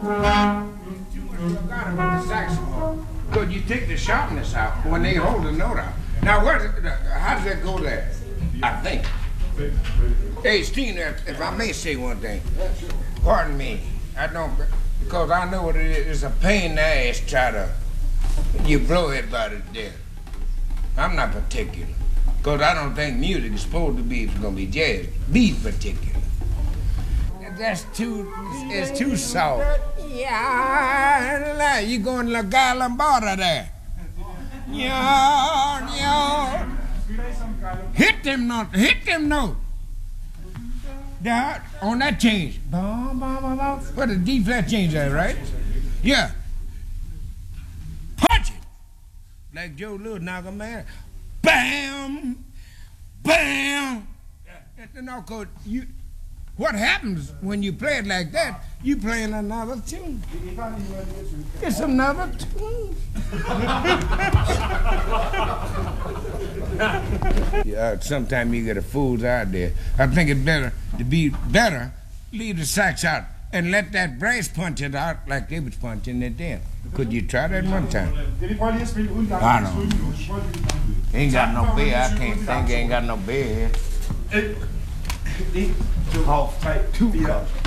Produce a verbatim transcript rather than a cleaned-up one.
Too much legato with the saxophone. Because you take the sharpness out when they hold the note out. Now, where, how does that go there? I think. Hey, Steve, if, if I may say one thing, pardon me. I don't, because I know what it is. It's a pain in the ass to try to, you blow everybody to death. I'm not particular. Because I don't think music is supposed to be, it's going to be jazz. Be particular. That's too, it's too soft. Yeah, you going to La Galambada there. Yeah, yeah. Hit them notes, hit them notes. That, on that change. Bum, bum, bum, bum. What a D flat change that, right? Yeah. Punch it. Like Joe Louis knock a man. Bam! Bam! You know, cause you, what happens when you play it like that, you playing another tune. It's another tune. Yeah, sometimes you get a fools out there. I think it's better to be better, leave the sax out and let that brass punch it out like they was punching it then. Could you try that one time? I don't. Ain't got no beer. I can't think. Ain't got no beer here. Half type two cups.